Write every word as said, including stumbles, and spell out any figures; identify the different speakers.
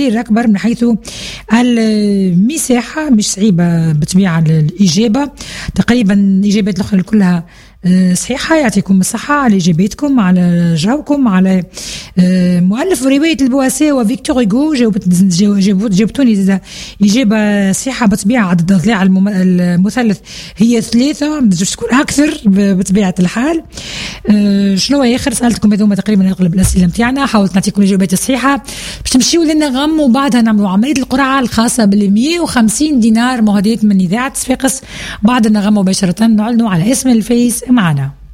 Speaker 1: تغيير أكبر من حيث المساحة. مش صعيبة بطبيعة الإجابة، تقريبا إجابات الأخرى كلها صحيحة. يعطيكم الصحة على إجابتكم، على جاوبكم، على مؤلف رواية البواسية وفيكتور هوغو. جاوبت جاوبتوني إجابة صحيحة بطبيعة. عدد أضلاع المثلث هي ثلاثة، بدها تكون أكثر بطبيعة الحال. شنو آخر سألتكم هذوما تقريبا أغلب الأسئلة متاعنا. حاولت نعطيكم الإجابات الصحيحة باش تمشيو للنغم، وبعدها نعملوا عملية القرعة الخاصة بالمية وخمسين دينار مهدية من إذاعة صفاقس. بعد النغم مباشرة نعلنوا على اسم الفايز معنا.